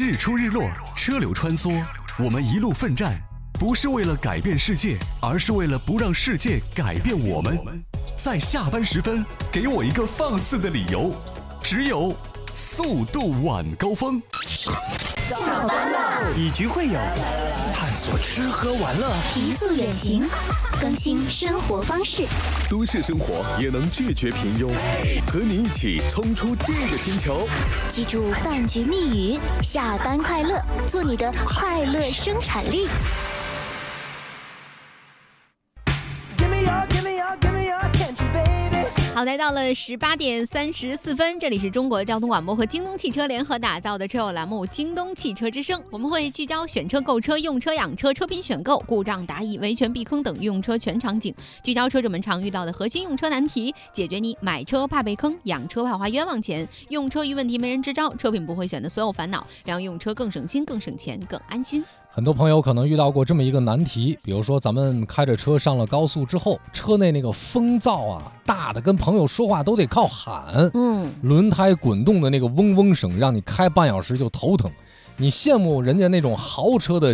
日出日落，车流穿梭，我们一路奋战，不是为了改变世界，而是为了不让世界改变我们。在下班时分，给我一个放肆的理由，只有速度晚高峰。 下班了， 以局会友，探索吃喝玩乐， 提速远行，更新生活方式。 都市生活也能拒绝平庸，和你一起冲出这个星球。 记住饭局密语：下班快乐，做你的快乐生产力。 好，来到了18点34分，这里是中国交通广播和京东汽车联合打造的车友栏目《京东汽车之声》，我们会聚焦选车、购车、用车、养车、车品选购、故障答疑、维权避坑等用车全场景，聚焦车主们常遇到的核心用车难题，解决你买车怕被坑、养车怕花冤枉钱、用车遇问题没人支招、车品不会选的所有烦恼，让用车更省心、更省钱、更安心。 很多朋友可能遇到过这么一个难题，比如说咱们开着车上了高速之后，车内那个风噪啊，大的跟朋友说话都得靠喊，轮胎滚动的那个嗡嗡声，让你开半小时就头疼。你羡慕人家那种豪车的